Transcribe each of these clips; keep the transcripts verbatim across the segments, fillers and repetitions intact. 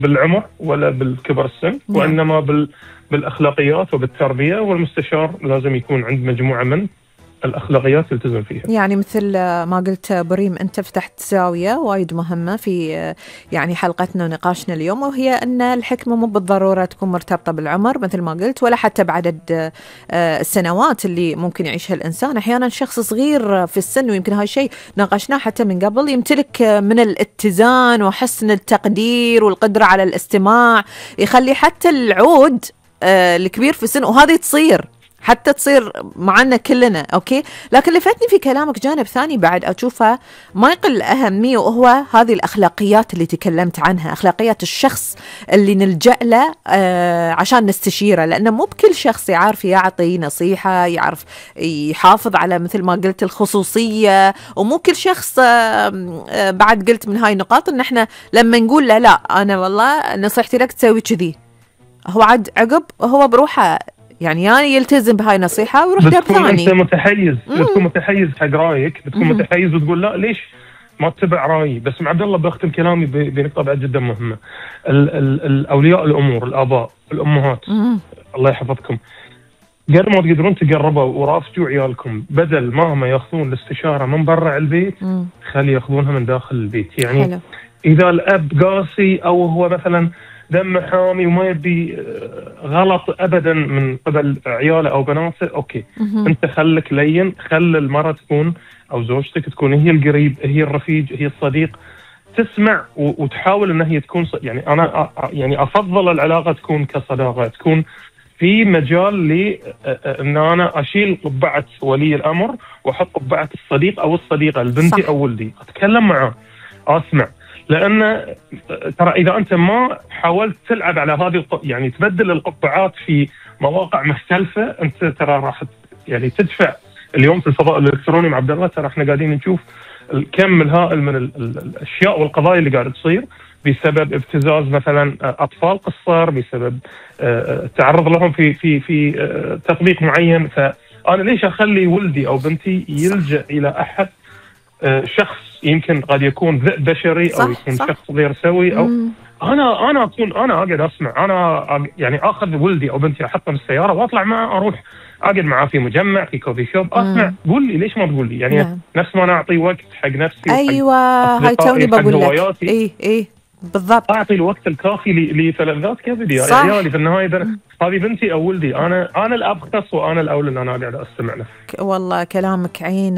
بالعمر ولا بالكبر السن، وإنما بال بالاخلاقيات وبالتربيه، والمستشار لازم يكون عند مجموعه من الاخلاقيات يلتزم فيها. يعني مثل ما قلت بريم، انت فتحت زاويه وايد مهمه في يعني حلقتنا ونقاشنا اليوم، وهي ان الحكمه مو بالضروره تكون مرتبطه بالعمر مثل ما قلت، ولا حتى بعدد السنوات اللي ممكن يعيشها الانسان. احيانا شخص صغير في السن، ويمكن هاي الشيء ناقشناه حتى من قبل، يمتلك من الاتزان وحسن التقدير والقدره على الاستماع، يخلي حتى العود الكبير في السن، وهذه تصير حتى تصير معنا كلنا. أوكي، لكن اللي فاتني في كلامك جانب ثاني بعد أشوفه ما يقل أهمية، وهو هذه الأخلاقيات اللي تكلمت عنها، أخلاقيات الشخص اللي نلجأ له آه عشان نستشيره، لأنه مو بكل شخص يعرف يعطي نصيحة، يعرف يحافظ على مثل ما قلت الخصوصية، ومو كل شخص آه آه بعد قلت من هاي النقاط إن إحنا لما نقول له لا أنا والله نصيحتي لك تسوي كذي، هو عاد عقب هو بروحه يعني يعني يلتزم بهاي النصيحة ويروح داب ثاني. انت متحيز، بتكون متحيز حق رايك، بتكون مم. متحيز وتقول لا ليش ما تتبع رايي. بس مع عبد الله بختم كلامي بنقطة بعد جدا مهمة. ال ال الاولياء الامور، الاباء، الامهات، مم. الله يحفظكم، قد ما تقدرون تقربوا ورافجوا عيالكم، بدل ما هم ياخذون الاستشارة من برا البيت، مم. خلي ياخذونها من داخل البيت. يعني حلو. اذا الاب قاسي او هو مثلا دم حامي وما يبي غلط ابدا من قبل عياله او بناته، اوكي مه. انت خلك لين، خل المراه تكون او زوجتك تكون هي القريب، هي الرفيق، هي الصديق، تسمع وتحاول ان هي تكون يعني انا يعني افضل العلاقه تكون كصداقه، تكون في مجال لي ان انا اشيل قبعه ولي الامر واحط قبعه الصديق او الصديقه لبنتي او ولدي، اتكلم معاه، اسمع. لأن ترى إذا أنت ما حاولت تلعب على هذه يعني تبدل القبعات في مواقع مختلفة، أنت ترى راح يعني تدفع. اليوم في الفضاء الإلكتروني مع عبد الله ترى إحنا قاعدين نشوف الكم الهائل من الأشياء والقضايا اللي قاعدة تصير بسبب ابتزاز مثلا أطفال قصار، بسبب التعرض لهم في في في تطبيق معين. فأنا ليش أخلي ولدي أو بنتي يلجأ إلى أحد شخص يمكن قد يكون ذئب بشري او يكون صح. شخص غير سوي او مم. انا انا اكون انا اقعد اسمع، انا يعني اخذ ولدي او بنتي احطه بالسياره واطلع معه، اروح اقعد معه في مجمع، في كوفي شوب، اسمع. قول لي ليش ما تقول لي؟ يعني مم. نفس ما انا اعطي وقت حق نفسي، ايوه هاي توني بقول لك اي اي بالضبط، اعطي الوقت الكافي لفلذات كبدي يا عيالي. في النهايه هذه بنتي او ولدي، انا انا الابخص وانا الاولى ان انا قاعد استمع له. والله كلامك عين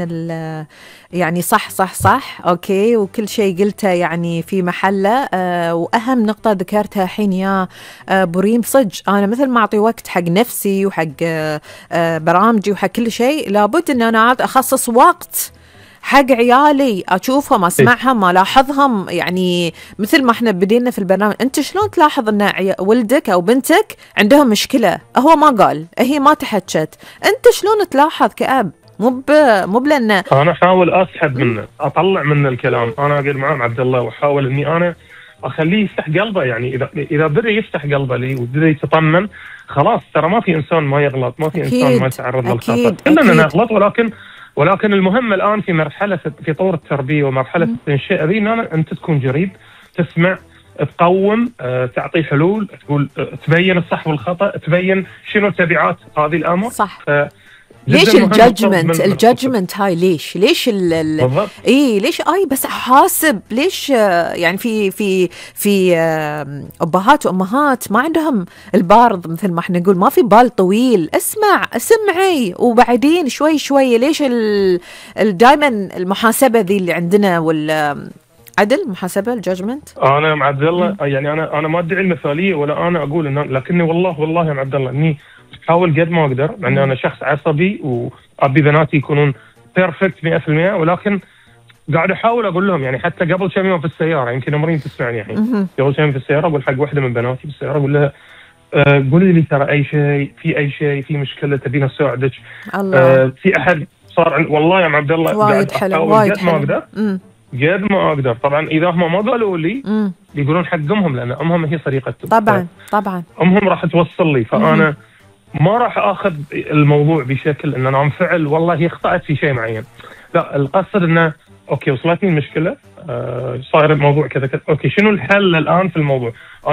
يعني صح صح صح اوكي، وكل شيء قلته يعني في محله. آه واهم نقطه ذكرتها الحين يا آه بريم، صدق انا مثل ما اعطي وقت حق نفسي وحق آه آه برامجي وحق كل شيء، لابد ان انا اخصص وقت حق عيالي، أشوفهم، أسمعهم، ألاحظهم. يعني مثل ما احنا بدينا في البرنامج، أنت شلون تلاحظ أن ولدك أو بنتك عندهم مشكلة؟ هو ما قال، هي ما تحكت، أنت شلون تلاحظ كأب؟ مو ب مو بلأن أنا أحاول أسحب منه، أطلع منه الكلام، أنا أقعد معاه عبد الله وأحاول إني أنا أخليه يفتح قلبه. يعني إذا إذا بدأ يفتح قلبه لي وبدأ يتطمن، خلاص ترى ما في إنسان ما يغلط، ما في إنسان ما يتعرض للخطأ، كلنا نغلط. ولكن ولكن المهم الآن في مرحلة في طور التربية ومرحلة التنشئة ذي، أن أنت تكون جريب، تسمع، تقوم، أه، تعطي حلول، تقول أه، تبين الصح والخطأ، تبين شنو تبعات هذه الأمر. صح. ليش الجادجمنت الجادجمنت هاي ليش ليش ال اي ليش اي بس حاسب ليش؟ يعني في في في ابهات وامهات ما عندهم البارض مثل ما احنا نقول، ما في بال طويل، اسمع اسمعي وبعدين شوي شوي. ليش دائما المحاسبه ذي اللي عندنا وال عدل محاسبه الجادجمنت؟ انا مع عبد الله يعني انا انا ما ادعي المثاليه ولا انا اقول ان، لكني والله والله يا عبد الله اني احاول قد ما اقدر، لان انا شخص عصبي وابي بناتي يكونون بيرفكت مئة بالمئة، ولكن قاعد احاول اقول لهم يعني حتى قبل كم يوم في السياره، يمكن مريم تسمعني الحين، قبل كم يوم في السياره اقول حق واحده من بناتي في السياره، اقول لها أه قولي لي ترى اي شيء، في اي شيء، في مشكله تبين اساعدك، أه في احد صار عند، والله يا عبد الله قاعد احاول قد ما اقدر قد ما اقدر. طبعا اذا هم ما قالوا لي مم. بيقولون حق امهم، لان امهم هي صديقتهم، طبعا طبعا امهم راح توصل لي، فانا مم. ما راح اخذ الموضوع بشكل ان انا انفعل والله هي اخطأت في شيء معين، لا، القصد انه اوكي وصلتني المشكله، آه صاير الموضوع كذا كذا، اوكي شنو الحل الان في الموضوع؟